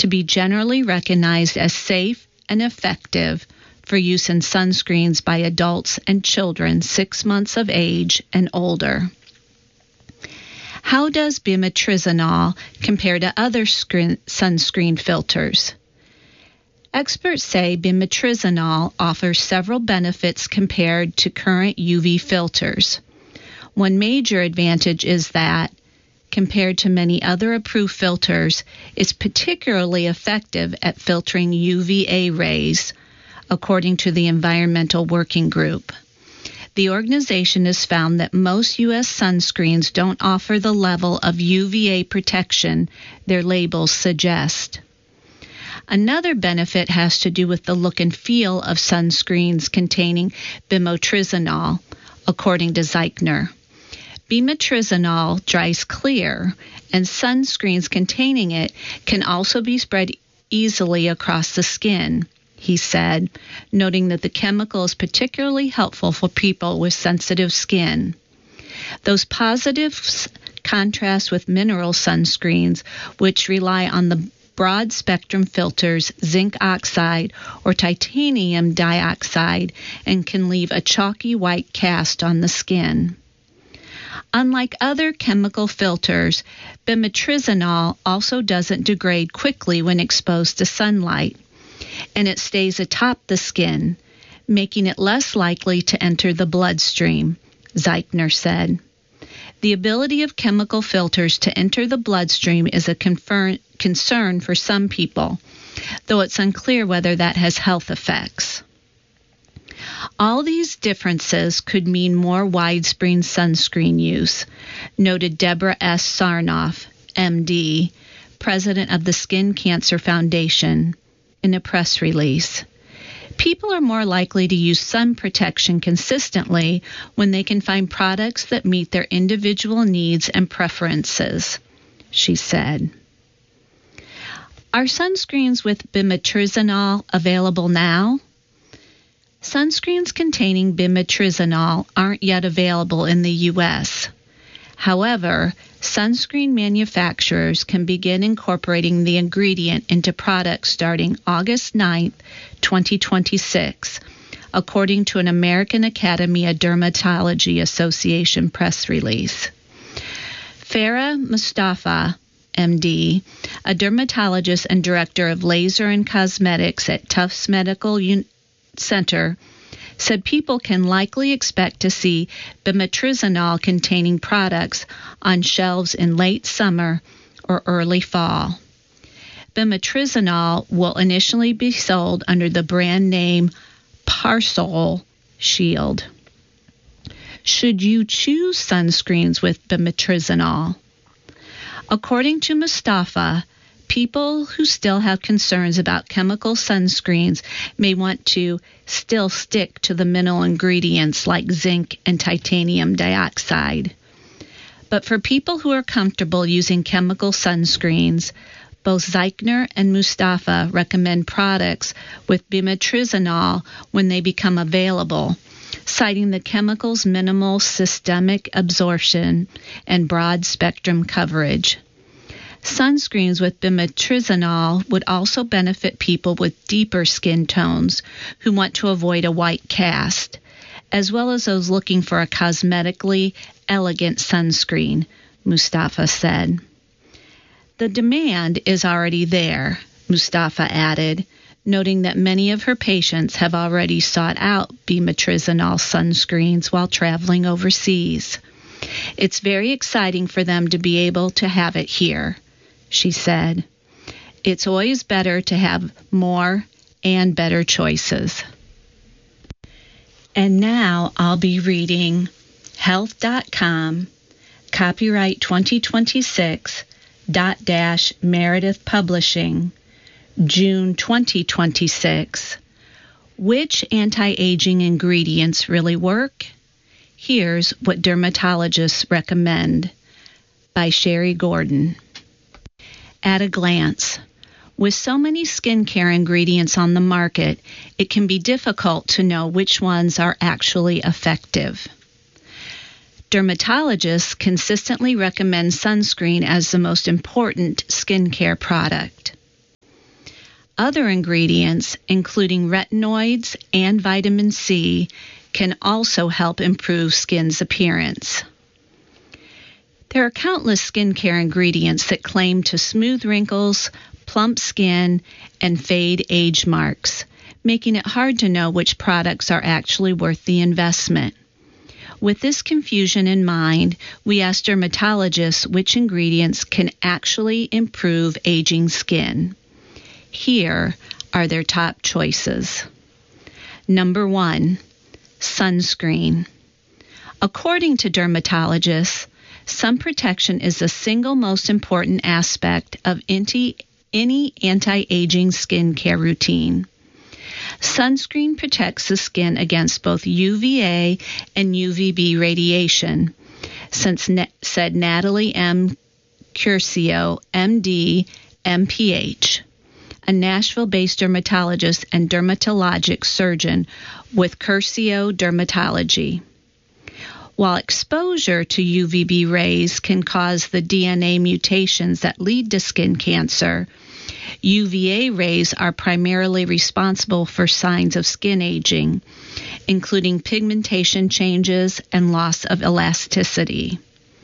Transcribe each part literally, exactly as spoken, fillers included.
to be generally recognized as safe and effective for use in sunscreens by adults and children six months of age and older. How does bimetrizanol compare to other screen, sunscreen filters? Experts say bimetrizanol offers several benefits compared to current U V filters. One major advantage is that, compared to many other approved filters, it's particularly effective at filtering U V A rays, according to the Environmental Working Group. The organization has found that most U S sunscreens don't offer the level of U V A protection their labels suggest. Another benefit has to do with the look and feel of sunscreens containing bimetrizanol, according to Zeichner. Bimetrizanol dries clear, and sunscreens containing it can also be spread easily across the skin, he said, noting that the chemical is particularly helpful for people with sensitive skin. Those positives contrast with mineral sunscreens, which rely on the broad-spectrum filters zinc oxide or titanium dioxide and can leave a chalky white cast on the skin. Unlike other chemical filters, bimetrizanol also doesn't degrade quickly when exposed to sunlight, and it stays atop the skin, making it less likely to enter the bloodstream, Zeichner said. The ability of chemical filters to enter the bloodstream is a confer- concern for some people, though it's unclear whether that has health effects. All these differences could mean more widespread sunscreen use, noted Deborah S. Sarnoff, M D, president of the Skin Cancer Foundation, in a press release. People are more likely to use sun protection consistently when they can find products that meet their individual needs and preferences, she said. Are sunscreens with bimetrizanol available now? Sunscreens containing bimetrizanol aren't yet available in the U S. However, sunscreen manufacturers can begin incorporating the ingredient into products starting August ninth, twenty twenty-six, according to an American Academy of Dermatology Association press release. Farah Mustafa, M D, a dermatologist and director of laser and cosmetics at Tufts Medical Un- Center, said people can likely expect to see bimetrizanol-containing products on shelves in late summer or early fall. Bimetrizanol will initially be sold under the brand name Parsol Shield. Should you choose sunscreens with bimetrizanol? According to Mustafa, people who still have concerns about chemical sunscreens may want to still stick to the mineral ingredients like zinc and titanium dioxide. But for people who are comfortable using chemical sunscreens, both Zeichner and Mustafa recommend products with bimetrizanol when they become available, citing the chemical's minimal systemic absorption and broad-spectrum coverage. Sunscreens with bimetrizanol would also benefit people with deeper skin tones who want to avoid a white cast, as well as those looking for a cosmetically elegant sunscreen, Mustafa said. The demand is already there, Mustafa added, noting that many of her patients have already sought out bimetrizanol sunscreens while traveling overseas. It's very exciting for them to be able to have it here, she said. It's always better to have more and better choices. And now I'll be reading health dot com, copyright twenty twenty-six, dot dash Meredith Publishing, June twenty twenty-six. Which anti-aging ingredients really work? Here's what dermatologists recommend, by Sherry Gordon. At a glance, with so many skincare ingredients on the market, it can be difficult to know which ones are actually effective. Dermatologists consistently recommend sunscreen as the most important skincare product. Other ingredients, including retinoids and vitamin C, can also help improve skin's appearance. There are countless skincare ingredients that claim to smooth wrinkles, plump skin, and fade age marks, making it hard to know which products are actually worth the investment. With this confusion in mind, we asked dermatologists which ingredients can actually improve aging skin. Here are their top choices. Number one, sunscreen. According to dermatologists, sun protection is the single most important aspect of any, any anti-aging skincare routine. Sunscreen protects the skin against both U V A and U V B radiation, since, said Natalie M. Curcio, M D, M P H, a Nashville-based dermatologist and dermatologic surgeon with Curcio Dermatology. While exposure to U V B rays can cause the D N A mutations that lead to skin cancer, U V A rays are primarily responsible for signs of skin aging, including pigmentation changes and loss of elasticity.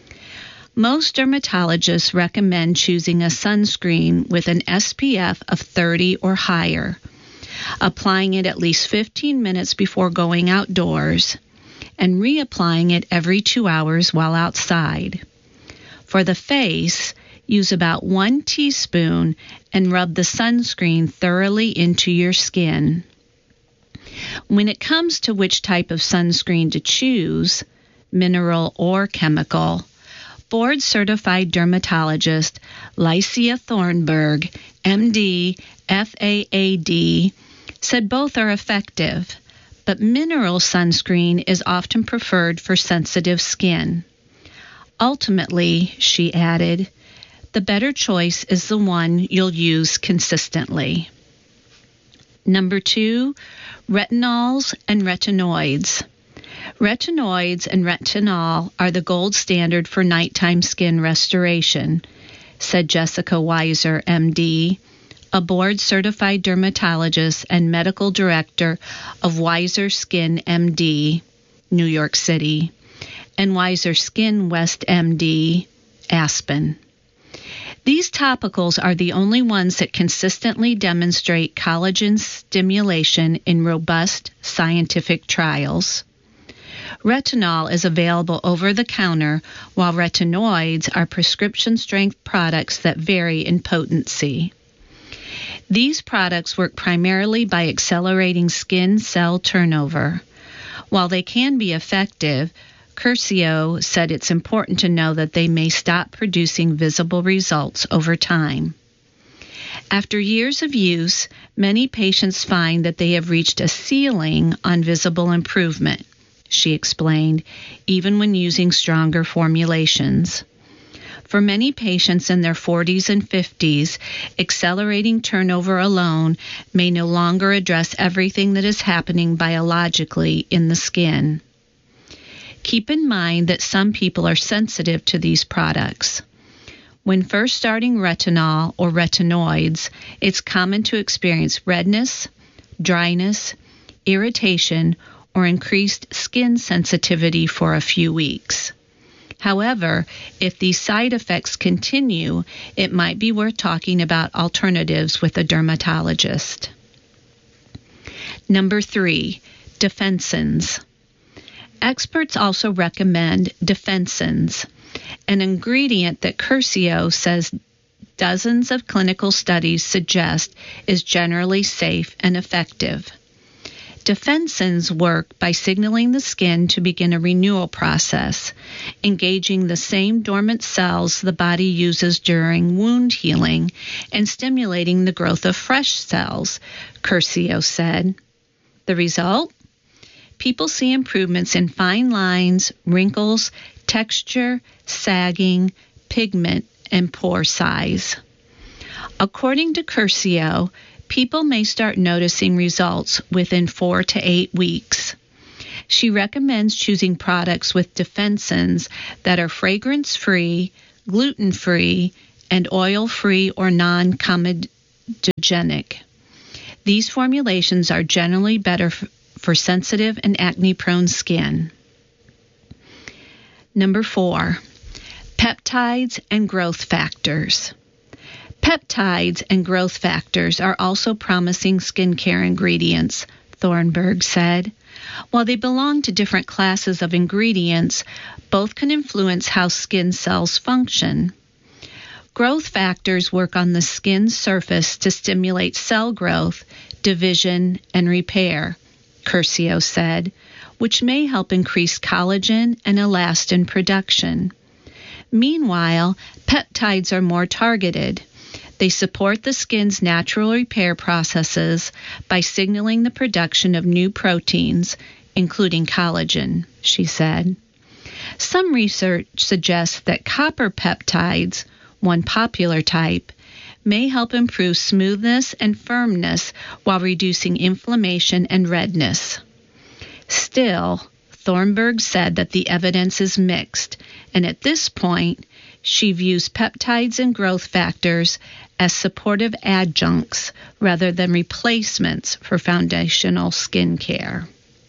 Most dermatologists recommend choosing a sunscreen with an S P F of thirty or higher, applying it at least fifteen minutes before going outdoors, and reapplying it every two hours while outside. For the face, use about one teaspoon and rub the sunscreen thoroughly into your skin. When it comes to which type of sunscreen to choose, mineral or chemical, board-certified dermatologist Lycia Thornburg, M D, F A A D, said both are effective, but mineral sunscreen is often preferred for sensitive skin. Ultimately, she added, the better choice is the one you'll use consistently. Number two, retinols and retinoids. Retinoids and retinol are the gold standard for nighttime skin restoration, said Jessica Weiser, M D, a board-certified dermatologist and medical director of Weiser Skin, M D, New York City, and Weiser Skin West, M D, Aspen. These topicals are the only ones that consistently demonstrate collagen stimulation in robust scientific trials. Retinol is available over the counter, while retinoids are prescription-strength products that vary in potency. These products work primarily by accelerating skin cell turnover. While they can be effective, Curcio said it's important to know that they may stop producing visible results over time. After years of use, many patients find that they have reached a ceiling on visible improvement, she explained, even when using stronger formulations. For many patients in their forties and fifties, accelerating turnover alone may no longer address everything that is happening biologically in the skin. Keep in mind that some people are sensitive to these products. When first starting retinol or retinoids, it's common to experience redness, dryness, irritation, or increased skin sensitivity for a few weeks. However, if these side effects continue, it might be worth talking about alternatives with a dermatologist. Number three, defensins. Experts also recommend defensins, an ingredient that Curcio says dozens of clinical studies suggest is generally safe and effective. Defensins work by signaling the skin to begin a renewal process, engaging the same dormant cells the body uses during wound healing and stimulating the growth of fresh cells, Curcio said. The result? People see improvements in fine lines, wrinkles, texture, sagging, pigment, and pore size. According to Curcio, people may start noticing results within four to eight weeks. She recommends choosing products with defensins that are fragrance-free, gluten-free, and oil-free or non-comedogenic. These formulations are generally better f- for sensitive and acne-prone skin. Number four, peptides and growth factors. Peptides and growth factors are also promising skincare ingredients, Thornburg said. While they belong to different classes of ingredients, both can influence how skin cells function. Growth factors work on the skin's surface to stimulate cell growth, division, and repair, Curcio said, which may help increase collagen and elastin production. Meanwhile, peptides are more targeted. They support the skin's natural repair processes by signaling the production of new proteins, including collagen, she said. Some research suggests that copper peptides, one popular type, may help improve smoothness and firmness while reducing inflammation and redness. Still, Thornburg said that the evidence is mixed, and at this point, she views peptides and growth factors as supportive adjuncts rather than replacements for foundational skin care.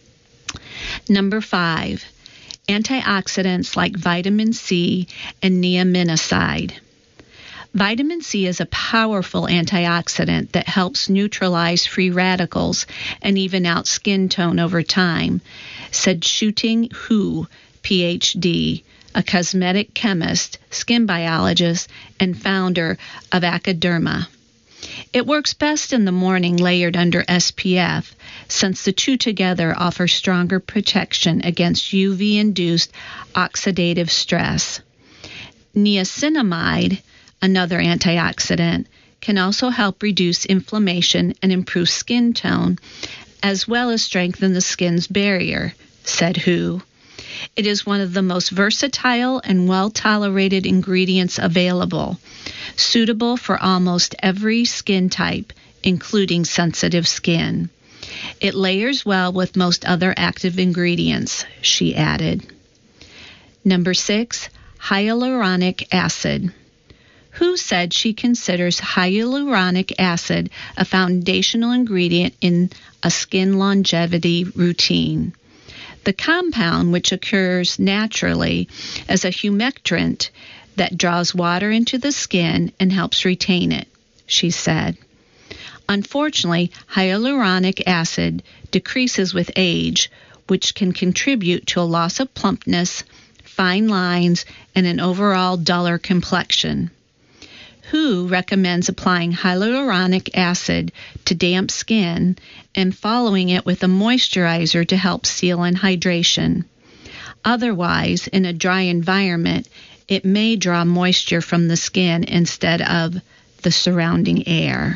Number five, antioxidants like vitamin C and neaminidase. Vitamin C is a powerful antioxidant that helps neutralize free radicals and even out skin tone over time, said Xuting Hu, P H D, a cosmetic chemist, skin biologist, and founder of Acaderma. It works best in the morning layered under S P F, since the two together offer stronger protection against U V-induced oxidative stress. Niacinamide, another antioxidant, can also help reduce inflammation and improve skin tone, as well as strengthen the skin's barrier, said Hu. It is one of the most versatile and well-tolerated ingredients available, suitable for almost every skin type, including sensitive skin. It layers well with most other active ingredients, she added. Number six, hyaluronic acid. Hu said she considers hyaluronic acid a foundational ingredient in a skin longevity routine. The compound, which occurs naturally as a humectant that draws water into the skin and helps retain it, she said. Unfortunately, hyaluronic acid decreases with age, which can contribute to a loss of plumpness, fine lines, and an overall duller complexion. Hu recommends applying hyaluronic acid to damp skin and following it with a moisturizer to help seal and hydration. Otherwise, in a dry environment, it may draw moisture from the skin instead of the surrounding air.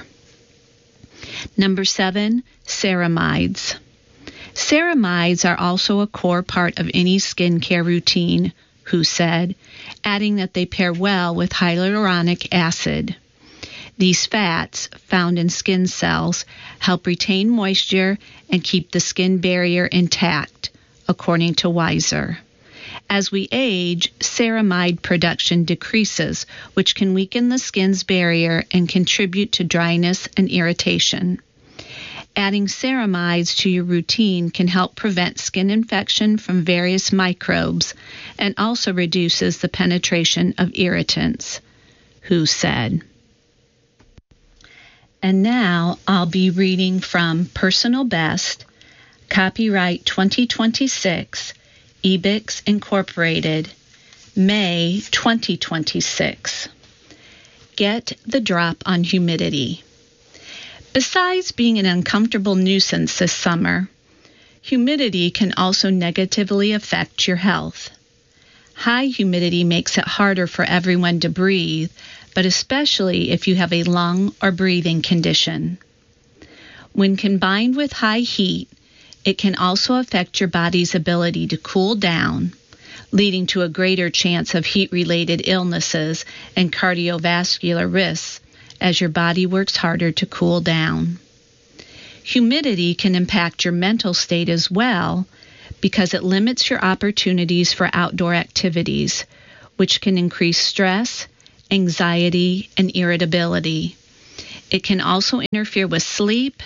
Number seven, ceramides. Ceramides are also a core part of any skincare routine, Hu said, adding that they pair well with hyaluronic acid. These fats, found in skin cells, help retain moisture and keep the skin barrier intact, according to Weiser. As we age, ceramide production decreases, which can weaken the skin's barrier and contribute to dryness and irritation. Adding ceramides to your routine can help prevent skin infection from various microbes and also reduces the penetration of irritants, Hu said. And now I'll be reading from Personal Best, copyright twenty twenty-six, Ebix Incorporated, May twenty twenty-six. Get the drop on humidity. Besides being an uncomfortable nuisance this summer, humidity can also negatively affect your health. High humidity makes it harder for everyone to breathe, but especially if you have a lung or breathing condition. When combined with high heat, it can also affect your body's ability to cool down, leading to a greater chance of heat-related illnesses and cardiovascular risks as your body works harder to cool down. Humidity can impact your mental state as well because it limits your opportunities for outdoor activities, which can increase stress, anxiety, and irritability. It can also interfere with sleep,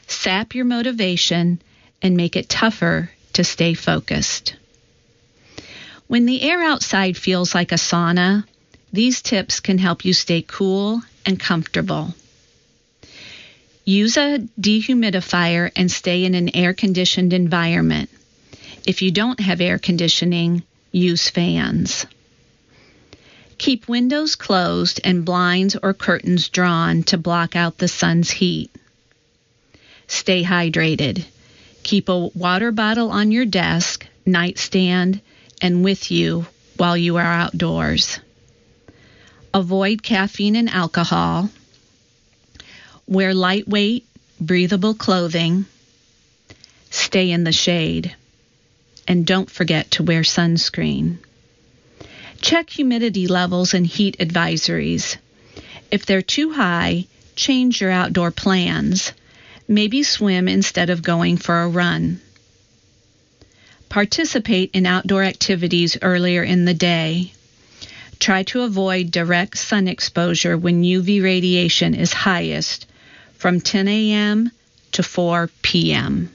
sap your motivation, and make it tougher to stay focused. When the air outside feels like a sauna, these tips can help you stay cool and comfortable. Use a dehumidifier and stay in an air-conditioned environment. If you don't have air conditioning, use fans. Keep windows closed and blinds or curtains drawn to block out the sun's heat. Stay hydrated. Keep a water bottle on your desk, nightstand, and with you while you are outdoors. Avoid caffeine and alcohol. Wear lightweight, breathable clothing. Stay in the shade. And don't forget to wear sunscreen. Check humidity levels and heat advisories. If they're too high, change your outdoor plans. Maybe swim instead of going for a run. Participate in outdoor activities earlier in the day. Try to avoid direct sun exposure when U V radiation is highest, from ten a.m. to four p.m.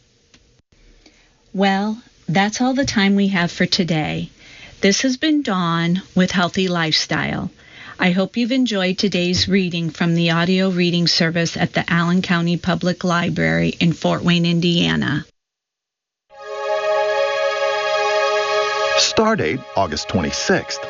Well, that's all the time we have for today. This has been Dawn with Healthy Lifestyle. I hope you've enjoyed today's reading from the audio reading service at the Allen County Public Library in Fort Wayne, Indiana. Stardate August twenty-sixth.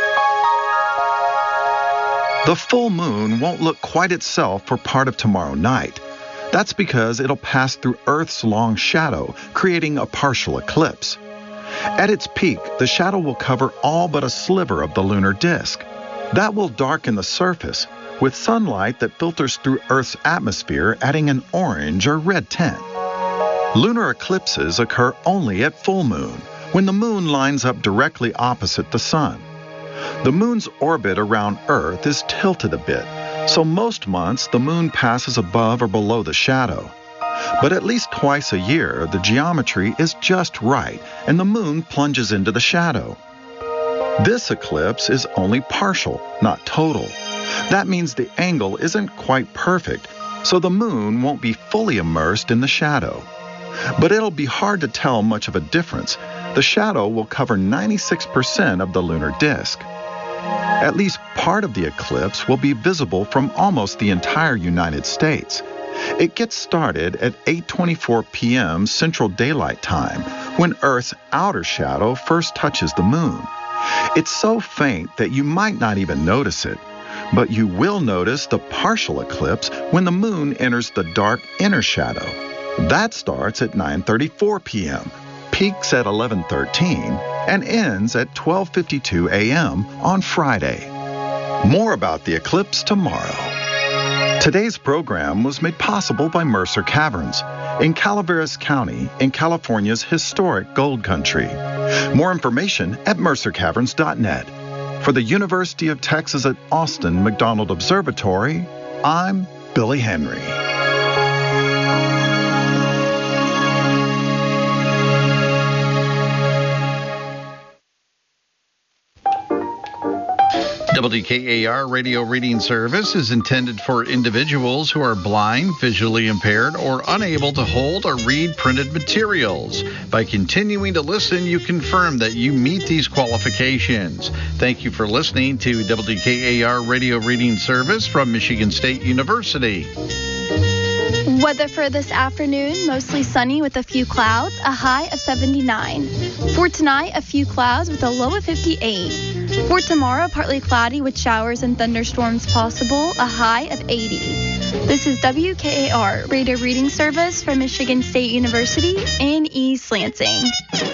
The full moon won't look quite itself for part of tomorrow night. That's because it'll pass through Earth's long shadow, creating a partial eclipse. At its peak, the shadow will cover all but a sliver of the lunar disk. That will darken the surface, with sunlight that filters through Earth's atmosphere adding an orange or red tint. Lunar eclipses occur only at full moon, when the moon lines up directly opposite the sun. The moon's orbit around Earth is tilted a bit, so most months the moon passes above or below the shadow. But at least twice a year, the geometry is just right, and the moon plunges into the shadow. This eclipse is only partial, not total. That means the angle isn't quite perfect, so the moon won't be fully immersed in the shadow. But it'll be hard to tell much of a difference. The shadow will cover ninety-six percent of the lunar disk. At least part of the eclipse will be visible from almost the entire United States. It gets started at eight twenty-four p.m. Central Daylight Time, when Earth's outer shadow first touches the moon. It's so faint that you might not even notice it, but you will notice the partial eclipse when the moon enters the dark inner shadow. That starts at nine thirty-four p.m., peaks at eleven thirteen, and ends at twelve fifty-two a.m. on Friday. More about the eclipse tomorrow. Today's program was made possible by Mercer Caverns in Calaveras County in California's historic Gold Country. More information at mercer caverns dot net. For the University of Texas at Austin McDonald Observatory, I'm Billy Henry. W K A R Radio Reading Service is intended for individuals who are blind, visually impaired, or unable to hold or read printed materials. By continuing to listen, you confirm that you meet these qualifications. Thank you for listening to W K A R Radio Reading Service from Michigan State University. Weather for this afternoon, mostly sunny with a few clouds, a high of seventy-nine. For tonight, a few clouds with a low of fifty-eight. For tomorrow, partly cloudy with showers and thunderstorms possible, a high of eighty. This is W K A R Radio Reading Service from Michigan State University in East Lansing.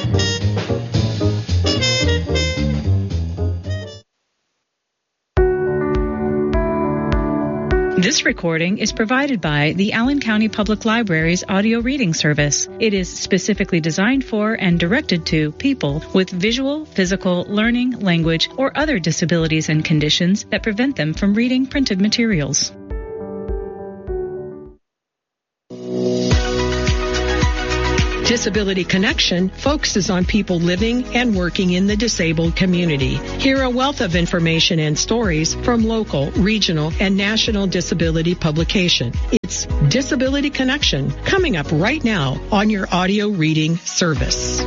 This recording is provided by the Allen County Public Library's audio reading service. It is specifically designed for and directed to people with visual, physical, learning, language, or other disabilities and conditions that prevent them from reading printed materials. To Disability Connection focuses on people living and working in the disabled community. Hear a wealth of information and stories from local, regional, and national disability publication. It's Disability Connection, coming up right now on your audio reading service.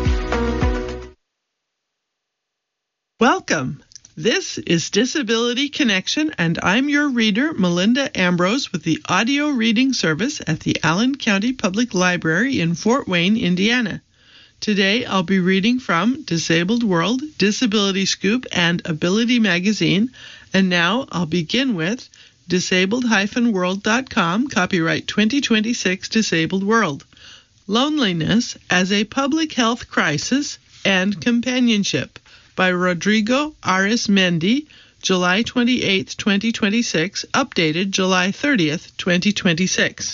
Welcome. This is Disability Connection, and I'm your reader, Melinda Ambrose, with the audio reading service at the Allen County Public Library in Fort Wayne, Indiana. Today I'll be reading from Disabled World, Disability Scoop, and Ability Magazine, and now I'll begin with disabled dash world dot com, copyright twenty twenty-six Disabled World. Loneliness as a Public Health Crisis and Companionship by Rodrigo Arizmendi, July twenty-eighth, twenty twenty-six, updated July thirtieth, twenty twenty-six.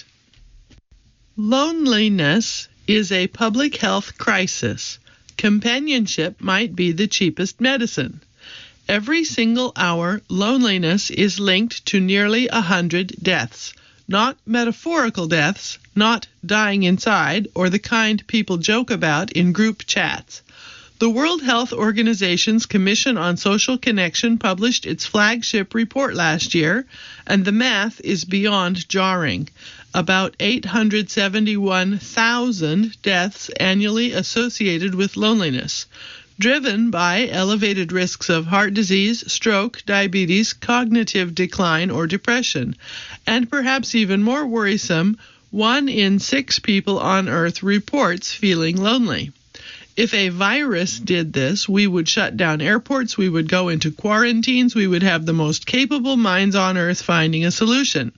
Loneliness is a public health crisis. Companionship might be the cheapest medicine. Every single hour, loneliness is linked to nearly a hundred deaths. Not metaphorical deaths, not dying inside, or the kind people joke about in group chats. The World Health Organization's Commission on Social Connection published its flagship report last year, and the math is beyond jarring. About eight hundred seventy-one thousand deaths annually associated with loneliness, driven by elevated risks of heart disease, stroke, diabetes, cognitive decline, or depression, and perhaps even more worrisome, one in six people on Earth reports feeling lonely. If a virus did this, we would shut down airports, we would go into quarantines, we would have the most capable minds on Earth finding a solution.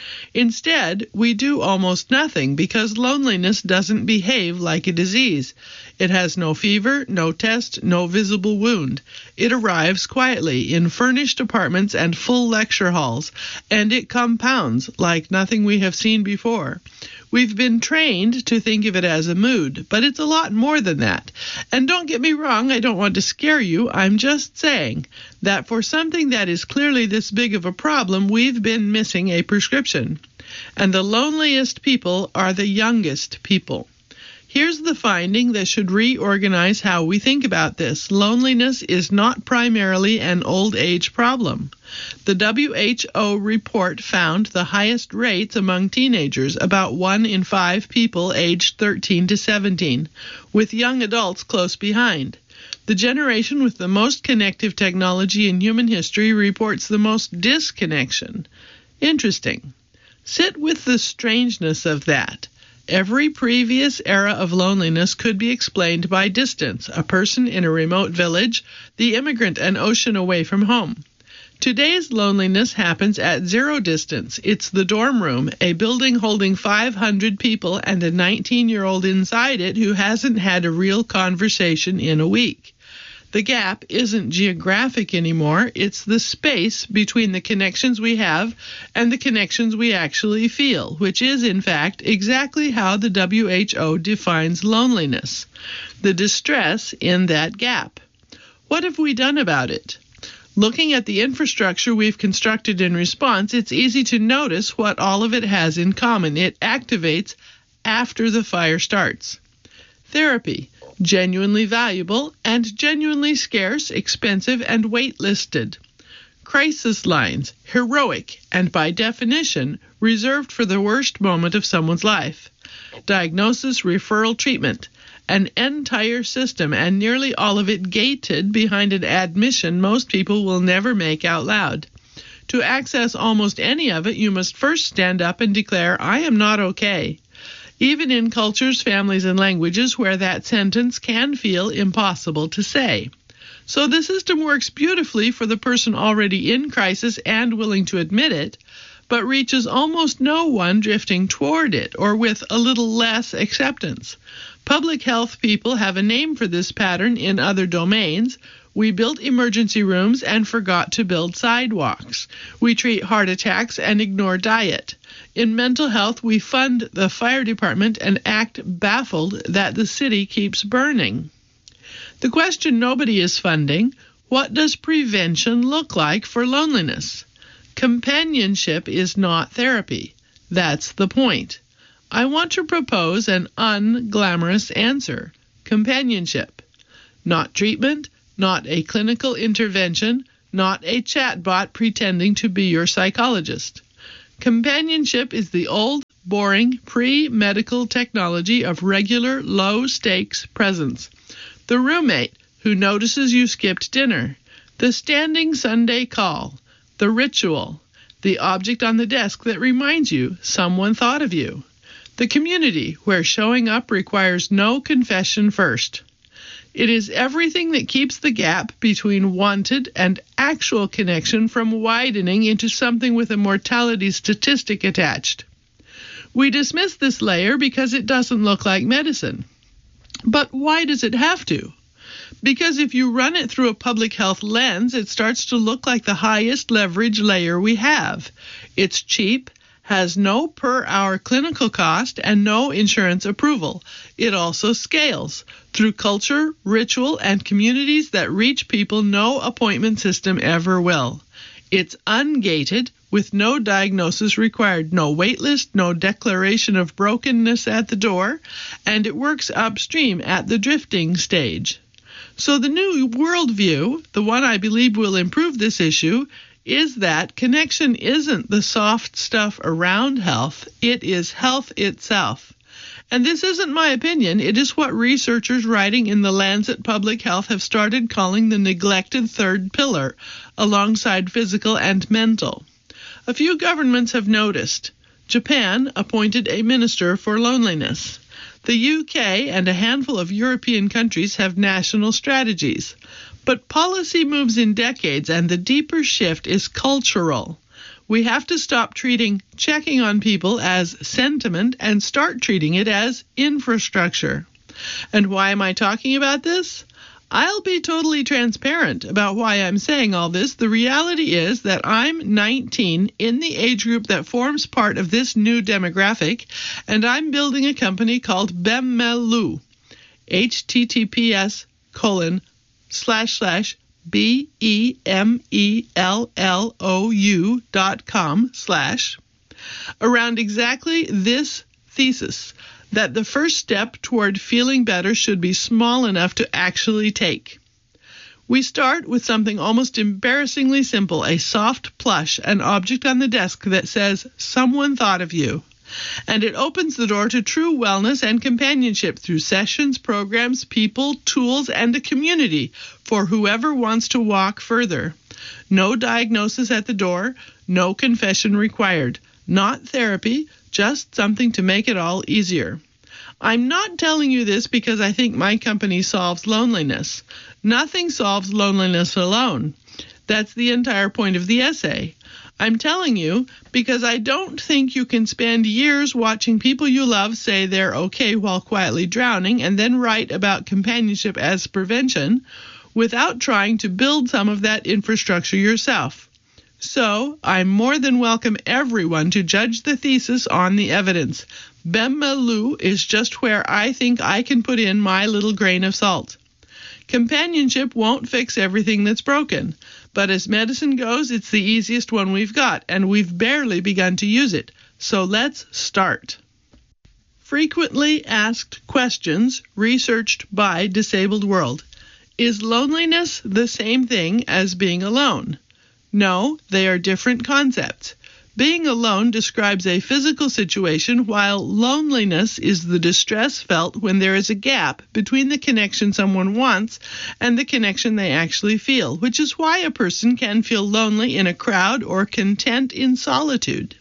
Instead, we do almost nothing because loneliness doesn't behave like a disease. It has no fever, no test, no visible wound. It arrives quietly in furnished apartments and full lecture halls, and it compounds like nothing we have seen before. We've been trained to think of it as a mood, but it's a lot more than that. And don't get me wrong, I don't want to scare you. I'm just saying that for something that is clearly this big of a problem, we've been missing a prescription. And the loneliest people are the youngest people. Here's the finding that should reorganize how we think about this. Loneliness is not primarily an old age problem. The W H O report found the highest rates among teenagers, about one in five people aged thirteen to seventeen, with young adults close behind. The generation with the most connective technology in human history reports the most disconnection. Interesting. Sit with the strangeness of that. Every previous era of loneliness could be explained by distance, a person in a remote village, the immigrant an ocean away from home. Today's loneliness happens at zero distance. It's the dorm room, a building holding five hundred people and a nineteen-year-old inside it who hasn't had a real conversation in a week. The gap isn't geographic anymore. It's the space between the connections we have and the connections we actually feel, which is, in fact, exactly how the W H O defines loneliness. The distress in that gap. What have we done about it? Looking at the infrastructure we've constructed in response, it's easy to notice what all of it has in common. It activates after the fire starts. Therapy. Genuinely valuable and genuinely scarce, expensive, and wait-listed. Crisis lines, heroic, and by definition, reserved for the worst moment of someone's life. Diagnosis, referral, treatment. An entire system, and nearly all of it gated behind an admission most people will never make out loud. To access almost any of it, you must first stand up and declare, "I am not okay." Even in cultures, families, and languages where that sentence can feel impossible to say. So the system works beautifully for the person already in crisis and willing to admit it, but reaches almost no one drifting toward it or with a little less acceptance. Public health people have a name for this pattern in other domains. We built emergency rooms and forgot to build sidewalks. We treat heart attacks and ignore diet. In mental health, we fund the fire department and act baffled that the city keeps burning. The question nobody is funding, what does prevention look like for loneliness? Companionship is not therapy. That's the point. I want to propose an unglamorous answer: companionship. Not treatment, not a clinical intervention, not a chatbot pretending to be your psychologist. Companionship is the old, boring, pre-medical technology of regular, low-stakes presence. The roommate who notices you skipped dinner. The standing Sunday call. The ritual. The object on the desk that reminds you someone thought of you. The community where showing up requires no confession first. It is everything that keeps the gap between wanted and actual connection from widening into something with a mortality statistic attached. We dismiss this layer because it doesn't look like medicine. But why does it have to? Because if you run it through a public health lens, it starts to look like the highest leverage layer we have. It's cheap, has no per-hour clinical cost, and no insurance approval. It also scales through culture, ritual, and communities that reach people no appointment system ever will. It's ungated, with no diagnosis required, no wait list, no declaration of brokenness at the door, and it works upstream at the drifting stage. So the new worldview, the one I believe will improve this issue, is that connection isn't the soft stuff around health, it is health itself. And this isn't my opinion, it is what researchers writing in the Lancet Public Health have started calling the neglected third pillar, alongside physical and mental. A few governments have noticed. Japan appointed a minister for loneliness. The U K and a handful of European countries have national strategies. But policy moves in decades, and the deeper shift is cultural. We have to stop treating checking on people as sentiment and start treating it as infrastructure. And why am I talking about this? I'll be totally transparent about why I'm saying all this. The reality is that I'm nineteen, in the age group that forms part of this new demographic, and I'm building a company called Bemmellou, H T T P S colon slash slash B E M E L L O U dot com slash around exactly this thesis, that the first step toward feeling better should be small enough to actually take. We start with something almost embarrassingly simple, a soft plush, an object on the desk that says, "Someone thought of you." And it opens the door to true wellness and companionship through sessions, programs, people, tools, and a community for whoever wants to walk further. No diagnosis at the door, no confession required. Not therapy, just something to make it all easier. I'm not telling you this because I think my company solves loneliness. Nothing solves loneliness alone. That's the entire point of the essay. I'm telling you because I don't think you can spend years watching people you love say they're okay while quietly drowning and then write about companionship as prevention without trying to build some of that infrastructure yourself. So, I more than welcome everyone to judge the thesis on the evidence. Bemmellou is just where I think I can put in my little grain of salt. Companionship won't fix everything that's broken, but as medicine goes, it's the easiest one we've got, and we've barely begun to use it. So let's start. Frequently asked questions researched by Disabled World. Is loneliness the same thing as being alone? No, they are different concepts. Being alone describes a physical situation, while loneliness is the distress felt when there is a gap between the connection someone wants and the connection they actually feel, which is why a person can feel lonely in a crowd or content in solitude.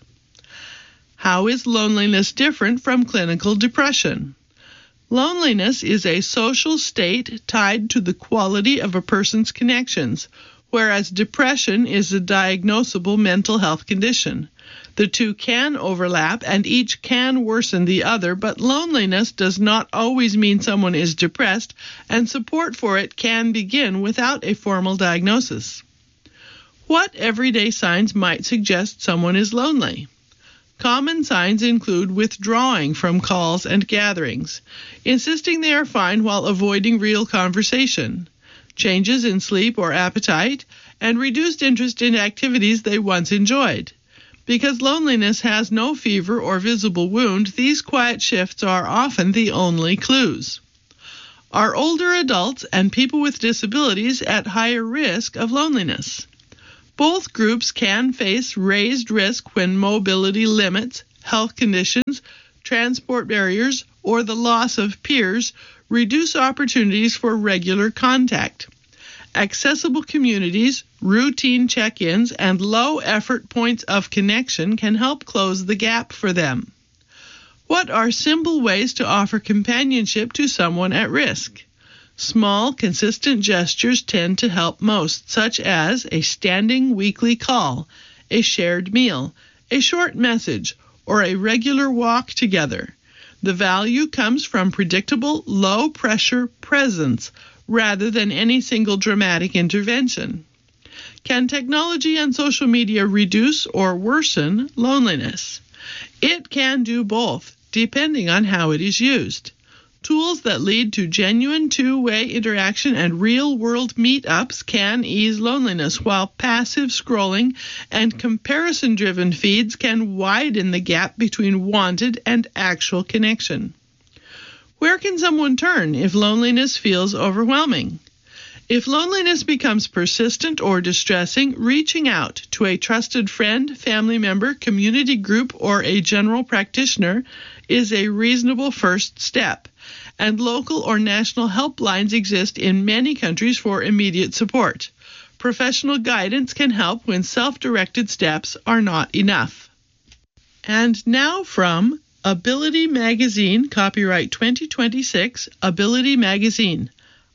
How is loneliness different from clinical depression? Loneliness is a social state tied to the quality of a person's connections, whereas depression is a diagnosable mental health condition. The two can overlap, and each can worsen the other, but loneliness does not always mean someone is depressed, and support for it can begin without a formal diagnosis. What everyday signs might suggest someone is lonely? Common signs include withdrawing from calls and gatherings, insisting they are fine while avoiding real conversation, changes in sleep or appetite, and reduced interest in activities they once enjoyed. Because loneliness has no fever or visible wound, these quiet shifts are often the only clues. Are older adults and people with disabilities at higher risk of loneliness? Both groups can face raised risk when mobility limits, health conditions, transport barriers, or the loss of peers reduce opportunities for regular contact. Accessible communities, routine check-ins, and low-effort points of connection can help close the gap for them. What are simple ways to offer companionship to someone at risk? Small, consistent gestures tend to help most, such as a standing weekly call, a shared meal, a short message, or a regular walk together. The value comes from predictable, low-pressure presence rather than any single dramatic intervention. Can technology and social media reduce or worsen loneliness? It can do both, depending on how it is used. Tools that lead to genuine two-way interaction and real-world meetups can ease loneliness, while passive scrolling and comparison-driven feeds can widen the gap between wanted and actual connection. Where can someone turn if loneliness feels overwhelming? If loneliness becomes persistent or distressing, reaching out to a trusted friend, family member, community group, or a general practitioner is a reasonable first step, and local or national helplines exist in many countries for immediate support. Professional guidance can help when self-directed steps are not enough. And now from Ability Magazine, copyright twenty twenty-six, Ability Magazine,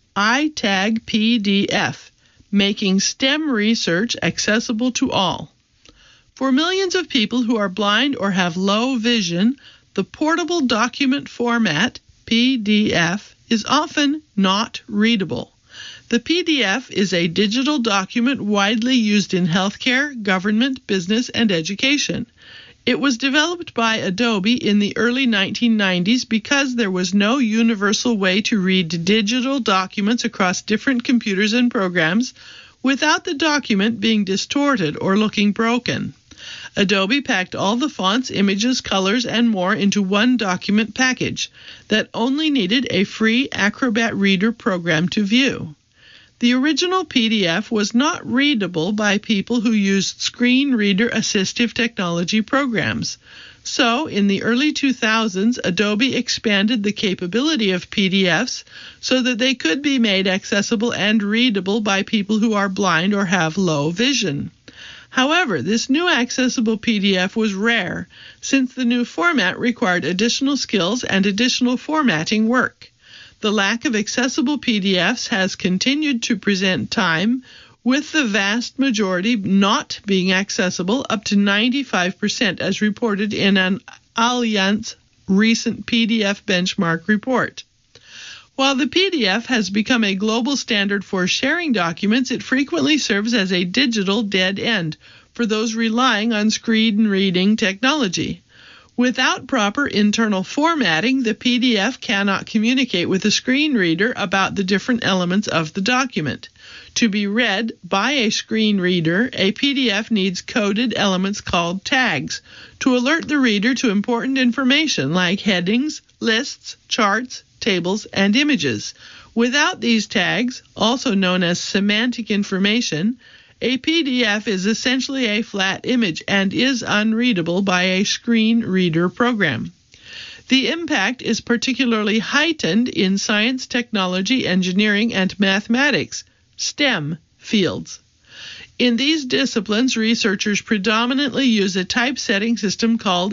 I TAG P D F, making STEM research accessible to all. For millions of people who are blind or have low vision, the portable document format, P D F, is often not readable. The P D F is a digital document widely used in healthcare, government, business, and education. It was developed by Adobe in the early nineteen nineties because there was no universal way to read digital documents across different computers and programs without the document being distorted or looking broken. Adobe packed all the fonts, images, colors, and more into one document package that only needed a free Acrobat Reader program to view. The original P D F was not readable by people who used screen reader assistive technology programs. So, in the early two thousands, Adobe expanded the capability of P D Fs so that they could be made accessible and readable by people who are blind or have low vision. However, this new accessible P D F was rare, since the new format required additional skills and additional formatting work. The lack of accessible P D Fs has continued to present time, with the vast majority not being accessible, up to ninety-five percent, as reported in an Allianz recent P D F benchmark report. While the P D F has become a global standard for sharing documents, it frequently serves as a digital dead end for those relying on screen reading technology. Without proper internal formatting, the P D F cannot communicate with a screen reader about the different elements of the document. To be read by a screen reader, a P D F needs coded elements called tags to alert the reader to important information like headings, lists, charts, tables, and images. Without these tags, also known as semantic information, a P D F is essentially a flat image and is unreadable by a screen reader program. The impact is particularly heightened in science, technology, engineering, and mathematics, STEM fields. In these disciplines, researchers predominantly use a typesetting system called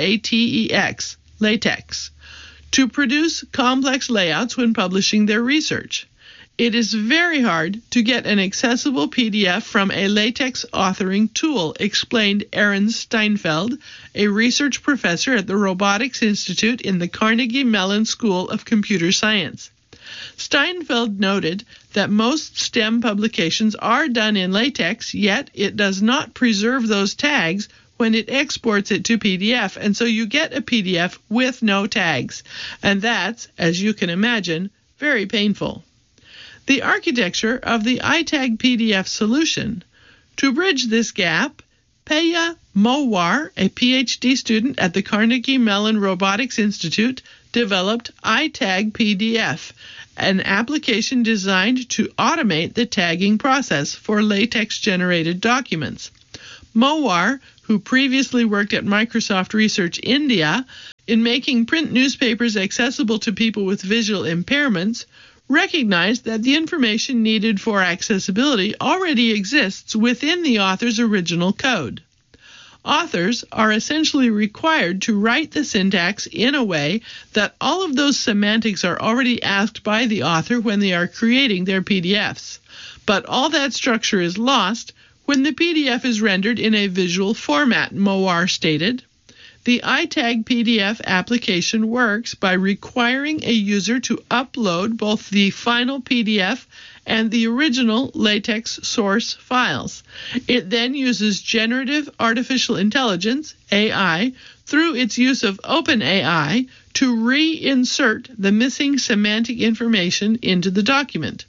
LaTeX, LaTeX, to produce complex layouts when publishing their research. It is very hard to get an accessible P D F from a LaTeX authoring tool, explained Aaron Steinfeld, a research professor at the Robotics Institute in the Carnegie Mellon School of Computer Science. Steinfeld noted that most STEM publications are done in LaTeX, yet it does not preserve those tags when it exports it to P D F, and so you get a P D F with no tags. And that's, as you can imagine, very painful. The architecture of the I TAG P D F solution. To bridge this gap, Peja Mowar, a P H D student at the Carnegie Mellon Robotics Institute, developed iTag P D F, an application designed to automate the tagging process for latex-generated documents. Mowar, who previously worked at Microsoft Research India in making print newspapers accessible to people with visual impairments, recognized that the information needed for accessibility already exists within the author's original code. Authors are essentially required to write the syntax in a way that all of those semantics are already asked by the author when they are creating their P D Fs. But all that structure is lost when the P D F is rendered in a visual format, Mowar stated. The iTag P D F application works by requiring a user to upload both the final P D F and the original LaTeX source files. It then uses generative artificial intelligence, A I, through its use of OpenAI to reinsert the missing semantic information into the document.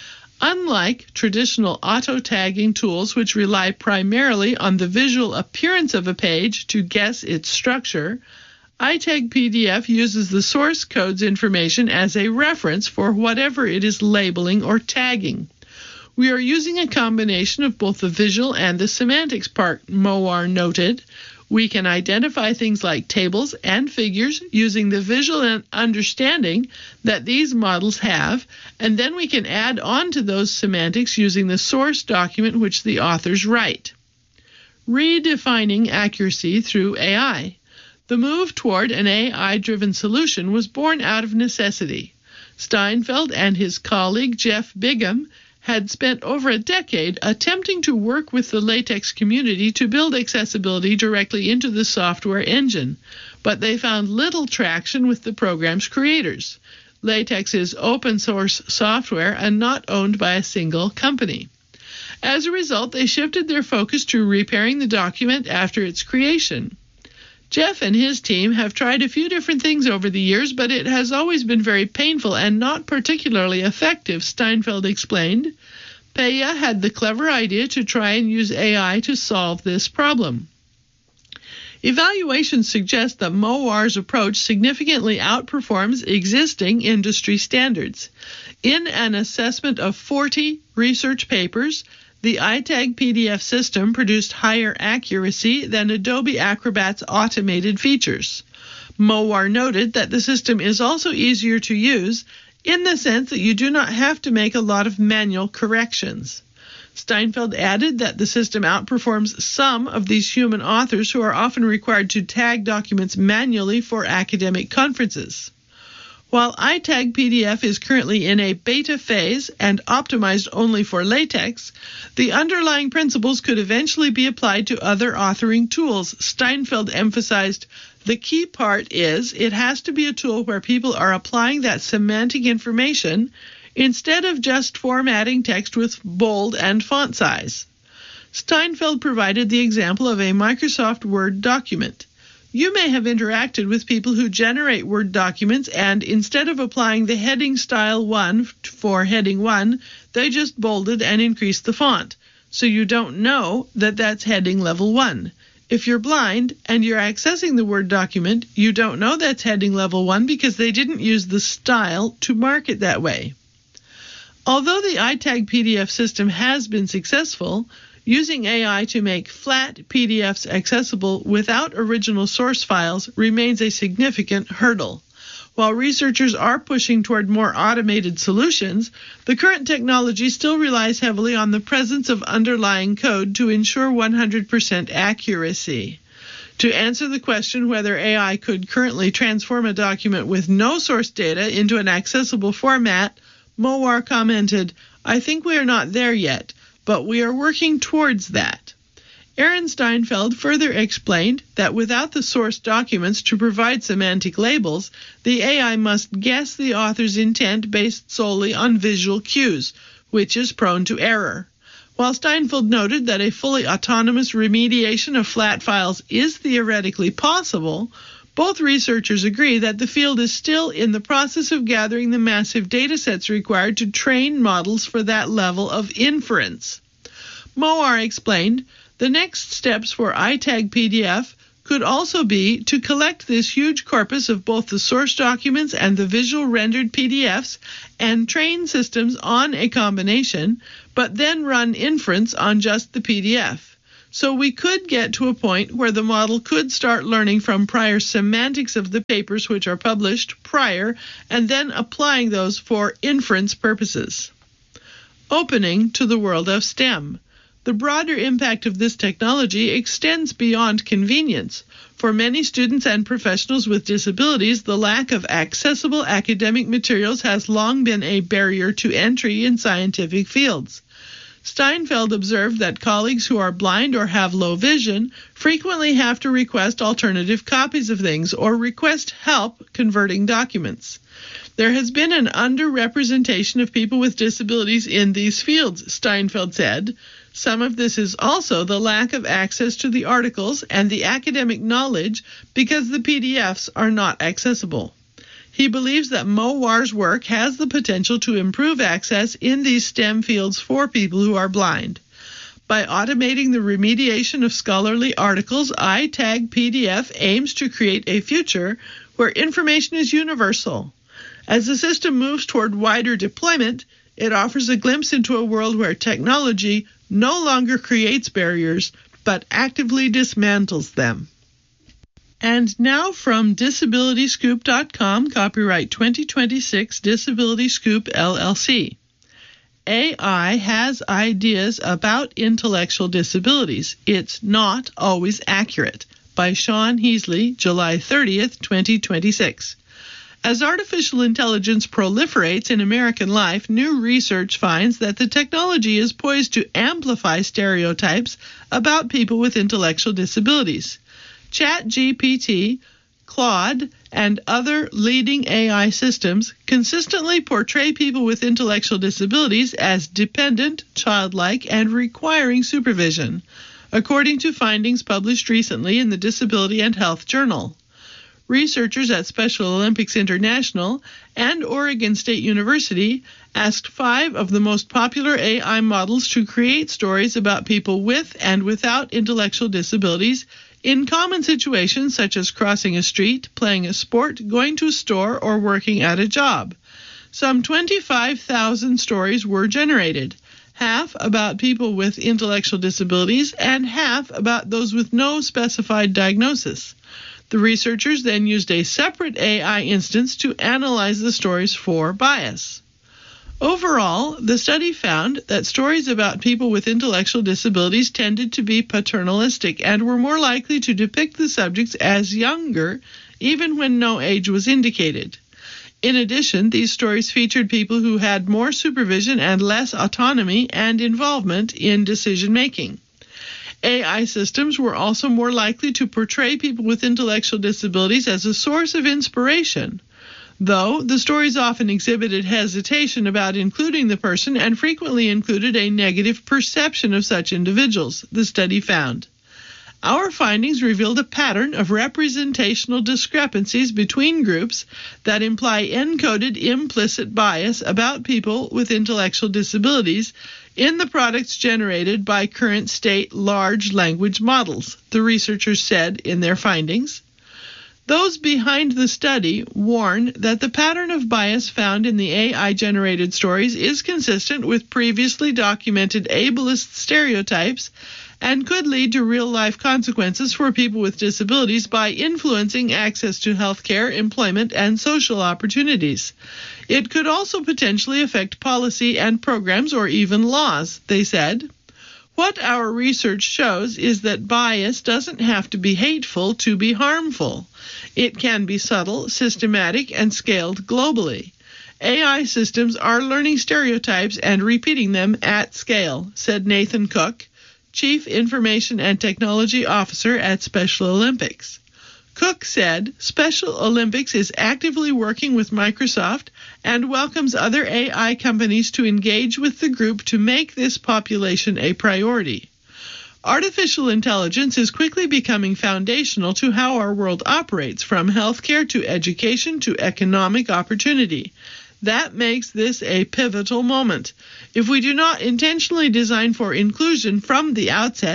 Unlike traditional auto-tagging tools, which rely primarily on the visual appearance of a page to guess its structure, iTag P D F uses the source code's information as a reference for whatever it is labeling or tagging. We are using a combination of both the visual and the semantics part, Mowar noted. We can identify things like tables and figures using the visual understanding that these models have, and then we can add on to those semantics using the source document which the authors write. Redefining accuracy through A I. The move toward an A I-driven solution was born out of necessity. Steinfeld and his colleague Jeff Bigham had spent over a decade attempting to work with the LaTeX community to build accessibility directly into the software engine, but they found little traction with the program's creators. LaTeX is open-source software and not owned by a single company. As a result, they shifted their focus to repairing the document after its creation. Jeff and his team have tried a few different things over the years, but it has always been very painful and not particularly effective, Steinfeld explained. Peja had the clever idea to try and use A I to solve this problem. Evaluations suggest that Mowar's approach significantly outperforms existing industry standards. In an assessment of forty research papers, the iTag P D F system produced higher accuracy than Adobe Acrobat's automated features. Mowar noted that the system is also easier to use in the sense that you do not have to make a lot of manual corrections. Steinfeld added that the system outperforms some of these human authors who are often required to tag documents manually for academic conferences. While iTag P D F is currently in a beta phase and optimized only for LaTeX, the underlying principles could eventually be applied to other authoring tools. Steinfeld emphasized, the key part is it has to be a tool where people are applying that semantic information instead of just formatting text with bold and font size. Steinfeld provided the example of a Microsoft Word document. You may have interacted with people who generate Word documents, and instead of applying the heading style one for heading one, they just bolded and increased the font. So you don't know that that's heading level one. If you're blind and you're accessing the Word document, you don't know that's heading level one because they didn't use the style to mark it that way. Although the iTag P D F system has been successful, using A I to make flat P D Fs accessible without original source files remains a significant hurdle. While researchers are pushing toward more automated solutions, the current technology still relies heavily on the presence of underlying code to ensure one hundred percent accuracy. To answer the question whether A I could currently transform a document with no source data into an accessible format, Mowar commented, "I think we are not there yet, but we are working towards that." Aaron Steinfeld further explained that without the source documents to provide semantic labels, the A I must guess the author's intent based solely on visual cues, which is prone to error. While Steinfeld noted that a fully autonomous remediation of flat files is theoretically possible, both researchers agree that the field is still in the process of gathering the massive data sets required to train models for that level of inference. Mowar explained, The next steps for I TAG P D F could also be to collect this huge corpus of both the source documents and the visual rendered P D Fs and train systems on a combination, but then run inference on just the P D F. So we could get to a point where the model could start learning from prior semantics of the papers which are published prior and then applying those for inference purposes. Opening to the world of STEM. The broader impact of this technology extends beyond convenience. For many students and professionals with disabilities, the lack of accessible academic materials has long been a barrier to entry in scientific fields. Steinfeld observed that colleagues who are blind or have low vision frequently have to request alternative copies of things or request help converting documents. There has been an underrepresentation of people with disabilities in these fields, Steinfeld said. Some of this is also the lack of access to the articles and the academic knowledge because the P D Fs are not accessible. He believes that Mo War's work has the potential to improve access in these STEM fields for people who are blind. By automating the remediation of scholarly articles, I TAG P D F aims to create a future where information is universal. As the system moves toward wider deployment, it offers a glimpse into a world where technology no longer creates barriers, but actively dismantles them. And now from disability scoop dot com, copyright twenty twenty-six, Disability Scoop, L L C. A I has ideas about intellectual disabilities. It's not always accurate. By Sean Heasley, July thirtieth, twenty twenty-six. As artificial intelligence proliferates in American life, new research finds that the technology is poised to amplify stereotypes about people with intellectual disabilities. ChatGPT, Claude, and other leading A I systems consistently portray people with intellectual disabilities as dependent, childlike, and requiring supervision, according to findings published recently in the Disability and Health Journal. Researchers at Special Olympics International and Oregon State University asked five of the most popular A I models to create stories about people with and without intellectual disabilities in common situations such as crossing a street, playing a sport, going to a store, or working at a job. Some twenty-five thousand stories were generated, half about people with intellectual disabilities and half about those with no specified diagnosis. The researchers then used a separate A I instance to analyze the stories for bias. Overall, the study found that stories about people with intellectual disabilities tended to be paternalistic and were more likely to depict the subjects as younger, even when no age was indicated. In addition, these stories featured people who had more supervision and less autonomy and involvement in decision-making. A I systems were also more likely to portray people with intellectual disabilities as a source of inspiration, though the stories often exhibited hesitation about including the person and frequently included a negative perception of such individuals, the study found. Our findings revealed a pattern of representational discrepancies between groups that imply encoded implicit bias about people with intellectual disabilities in the products generated by current state large language models, the researchers said in their findings. Those behind the study warn that the pattern of bias found in the A I-generated stories is consistent with previously documented ableist stereotypes and could lead to real-life consequences for people with disabilities by influencing access to health care, employment, and social opportunities. It could also potentially affect policy and programs or even laws, they said. What our research shows is that bias doesn't have to be hateful to be harmful. It can be subtle, systematic, and scaled globally. A I systems are learning stereotypes and repeating them at scale, said Nathan Cook, Chief Information and Technology Officer at Special Olympics. Cook said Special Olympics is actively working with Microsoft and welcomes other A I companies to engage with the group to make this population a priority. Artificial intelligence is quickly becoming foundational to how our world operates, from healthcare to education to economic opportunity. That makes this a pivotal moment. If we do not intentionally design for inclusion from the outset,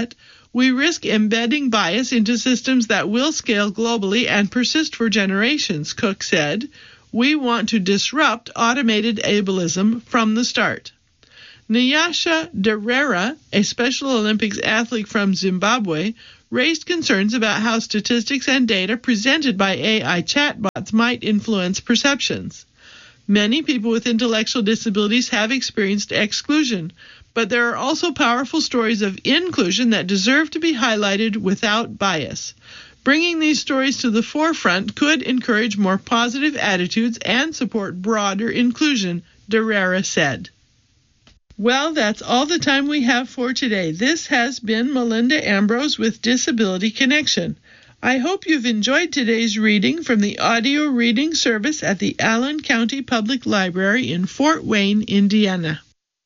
We risk embedding bias into systems that will scale globally and persist for generations, Cook said. We want to disrupt automated ableism from the start. Nyasha Derera, a Special Olympics athlete from Zimbabwe, raised concerns about how statistics and data presented by A I chatbots might influence perceptions. Many people with intellectual disabilities have experienced exclusion, but there are also powerful stories of inclusion that deserve to be highlighted without bias. Bringing these stories to the forefront could encourage more positive attitudes and support broader inclusion, Derera said. Well, that's all the time we have for today. This has been Melinda Ambrose with Disability Connection. I hope you've enjoyed today's reading from the audio reading service at the Allen County Public Library in Fort Wayne, Indiana.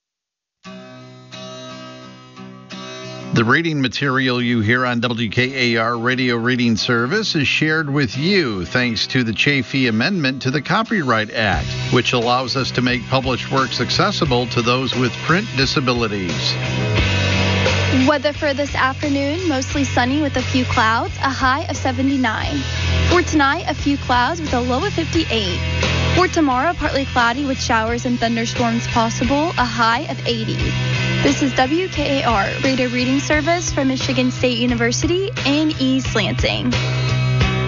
The reading material you hear on W K A R Radio Reading Service is shared with you thanks to the Chafee Amendment to the Copyright Act, which allows us to make published works accessible to those with print disabilities. Weather for this afternoon, mostly sunny with a few clouds, a high of seventy-nine. For tonight, a few clouds with a low of fifty-eight. For tomorrow, partly cloudy with showers and thunderstorms possible, a high of eighty. This is W K A R Radio Reading Service from Michigan State University in East Lansing.